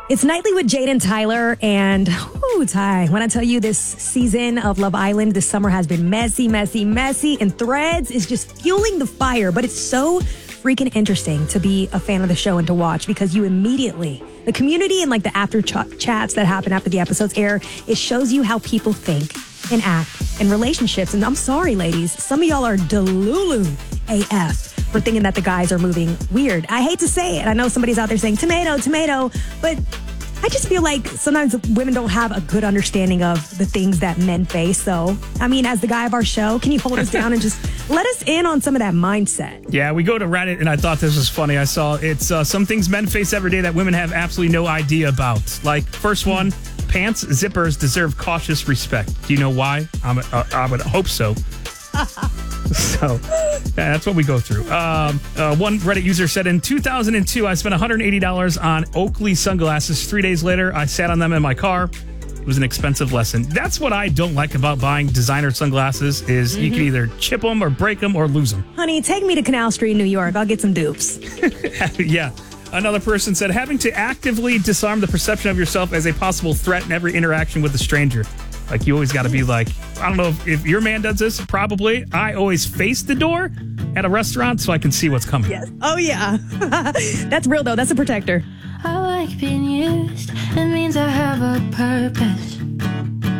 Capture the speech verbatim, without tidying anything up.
It's Nightly with Jade and Tyler, and ooh, Ty, when I tell you this season of Love Island this summer has been messy, messy, messy, and Threads is just fueling the fire, but it's so freaking interesting to be a fan of the show and to watch because you immediately, the community and like the after ch- chats that happen after the episodes air, it shows you how people think and act in relationships. And I'm sorry, ladies, some of y'all are delulu A F for thinking that the guys are moving weird. I hate to say it. I know somebody's out there saying tomato, tomato, but I just feel like sometimes women don't have a good understanding of the things that men face. So, I mean, as the guy of our show, can you hold us down and just let us in on some of that mindset? Yeah, we go to Reddit, and I thought this was funny. I saw it's uh, some things men face every day that women have absolutely no idea about. Like, first one, pants zippers deserve cautious respect. Do you know why? I'm, uh, I would hope so. So yeah, that's what we go through. Um, uh, one Reddit user said, in two thousand two, I spent one hundred eighty dollars on Oakley sunglasses. Three days later, I sat on them in my car. It was an expensive lesson. That's what I don't like about buying designer sunglasses is mm-hmm. you can either chip them or break them or lose them. Honey, take me to Canal Street, New York. I'll get some dupes. Yeah. Another person said, having to actively disarm the perception of yourself as a possible threat in every interaction with a stranger. Like, you always got to be like, I don't know if, if your man does this, probably. I always face the door at a restaurant so I can see what's coming. Yes. Oh, yeah. That's real, though. That's a protector. I like being used. It means I have a purpose.